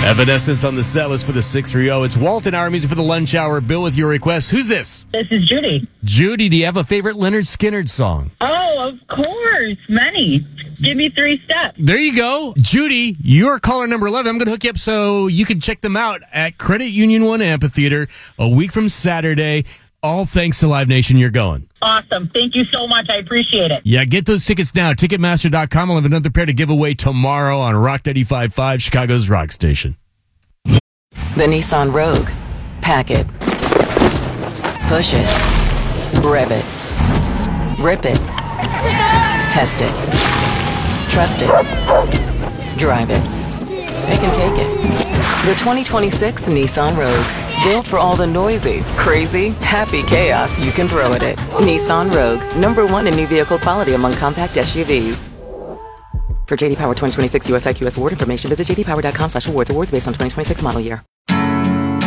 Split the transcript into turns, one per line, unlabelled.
Evanescence on the set list for the 630. It's Walt and our music for the lunch hour. Bill with your request. Who's this?
This is Judy.
Judy, do you have a favorite Leonard Skinner song?
Oh, of course. Many. Give me 3 steps.
There you go. Judy, you're caller number 11. I'm going to hook you up so you can check them out at Credit Union 1 Amphitheater a week from Saturday. All thanks to Live Nation. You're going.
Awesome. Thank you so much. I appreciate it.
Yeah, get those tickets now. Ticketmaster.com. I'll have another pair to give away tomorrow on Rock 95.5, Chicago's rock station.
The Nissan Rogue. Pack it. Push it. Rev it. Rip it. Test it. Trust it. Drive it. It can take it. The 2026 Nissan Rogue. Built for all the noisy, crazy, happy chaos you can throw at it. Nissan Rogue. #1 in new vehicle quality among compact SUVs. For JD Power 2026 US IQS award information, visit jdpower.com/awards. Awards based on 2026 model year.